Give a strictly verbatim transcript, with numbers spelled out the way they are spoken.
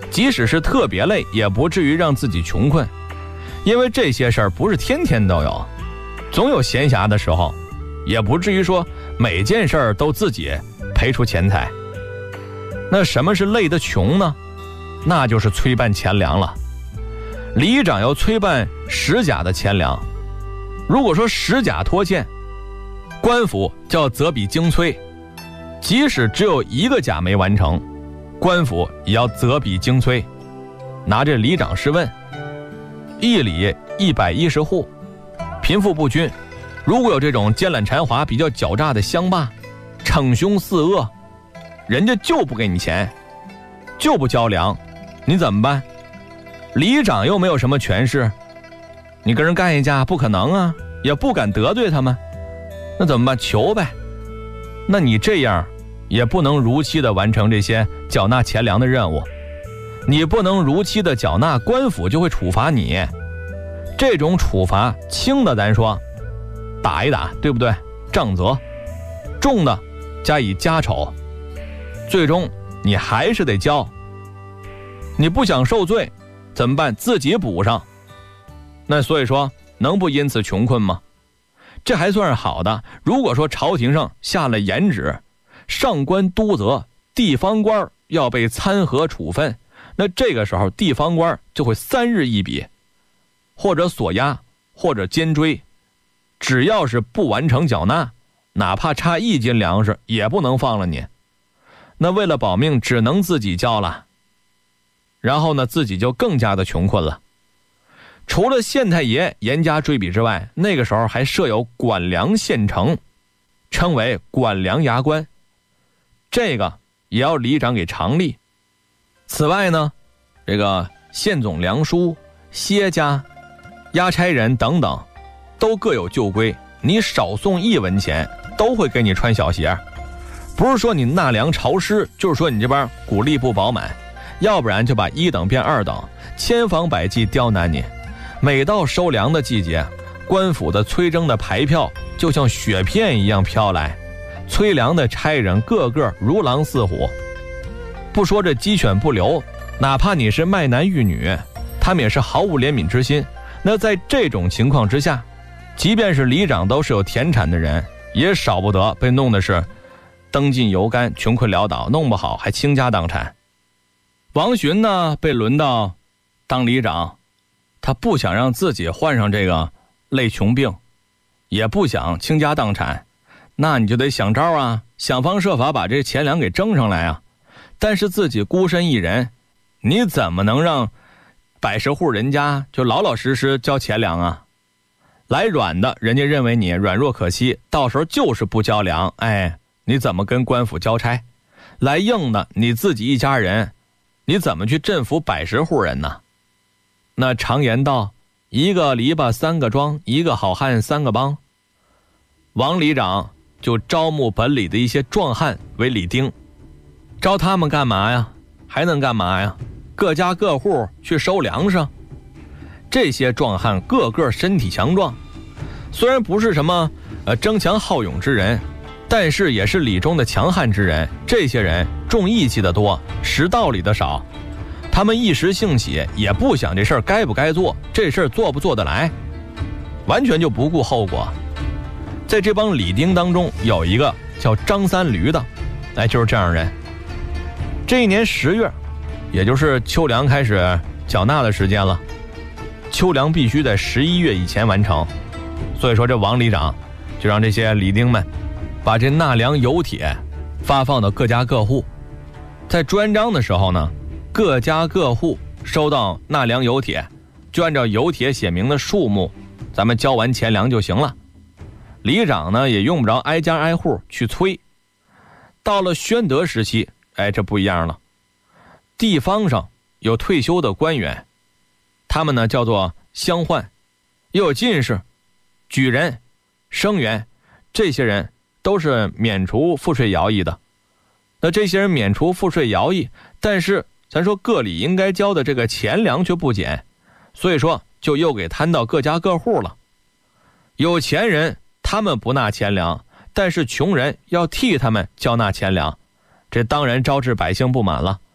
即使是特别累，也不至于让自己穷困，因为这些事儿不是天天都有，总有闲暇的时候，也不至于说每件事儿都自己赔出钱财。那什么是累得穷呢？那就是催办钱粮了。里长要催办十甲的钱粮，如果说十甲拖欠，官府就要责笔经催，即使只有一个甲没完成，官府也要责笔经催。拿这里长试问，一里一百一十户，贫富不均，如果有这种奸懒馋滑、比较狡诈的乡霸，逞凶肆恶，人家就不给你钱，就不交粮，你怎么办？里长又没有什么权势，你跟人干一架不可能啊，也不敢得罪他们，那怎么办？求呗。那你这样也不能如期的完成这些缴纳钱粮的任务，你不能如期的缴纳，官府就会处罚你。这种处罚轻的咱说打一打，对不对？杖责。重的加以家丑，最终你还是得交。你不想受罪怎么办？自己补上。那所以说能不因此穷困吗？这还算是好的。如果说朝廷上下了严旨，上官督责地方官要被参合处分，那这个时候地方官就会三日一笔，或者锁押，或者监追。只要是不完成缴纳，哪怕差一斤粮食也不能放了你。那为了保命，只能自己交了。然后呢，自己就更加的穷困了。除了县太爷严加追笔之外，那个时候还设有管粮县丞，称为管粮衙官，这个也要里长给常例。此外呢，这个县总粮书、歇家、押差人等等都各有旧规，你少送一文钱都会给你穿小鞋。不是说你纳粮潮湿，就是说你这边谷粒不饱满，要不然就把一等变二等，千方百计刁难你。每到收粮的季节，官府的催征的牌票就像雪片一样飘来，催粮的差人个个如狼似虎。不说这鸡犬不留，哪怕你是卖男育女，他们也是毫无怜悯之心。那在这种情况之下，即便是里长都是有田产的人，也少不得被弄的是灯尽油干、穷困潦倒，弄不好还倾家荡产。王询呢，被轮到当里长，他不想让自己患上这个累穷病，也不想倾家荡产，那你就得想招啊，想方设法把这钱粮给征上来啊。但是自己孤身一人，你怎么能让百十户人家就老老实实交钱粮啊？来软的，人家认为你软弱可欺，到时候就是不交粮，哎，你怎么跟官府交差？来硬的，你自己一家人，你怎么去镇服百十户人呢？那常言道，一个篱笆三个桩，一个好汉三个帮。王里长就招募本里的一些壮汉为里丁，招他们干嘛呀？还能干嘛呀？各家各户去收粮食。这些壮汉个个身体强壮，虽然不是什么呃争强好勇之人，但是也是里中的强悍之人。这些人重义气的多，识道理的少，他们一时兴起，也不想这事儿该不该做，这事儿做不做得来，完全就不顾后果。在这帮里丁当中，有一个叫张三驴的，哎，就是这样的人。这一年十月，也就是秋粮开始缴纳的时间了，秋粮必须在十一月以前完成，所以说这王里长就让这些里丁们把这纳粮邮帖发放到各家各户。在专章的时候呢，各家各户收到纳粮邮帖，就按照邮帖写明的数目，咱们交完钱粮就行了。里长呢也用不着挨家挨户去催。到了宣德时期，哎，这不一样了。地方上有退休的官员，他们呢叫做乡宦，又有进士、举人、生员，这些人都是免除赋税徭役的。那这些人免除赋税徭役，但是咱说各里应该交的这个钱粮却不减，所以说就又给摊到各家各户了。有钱人他们不纳钱粮，但是穷人要替他们交纳钱粮，这当然招致百姓不满了。